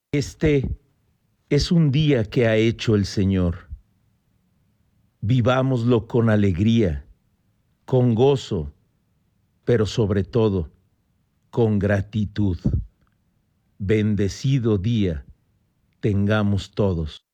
Este es un día que ha hecho el Señor. Vivámoslo con alegría, con gozo, pero sobre todo con gratitud. Bendecido día tengamos todos.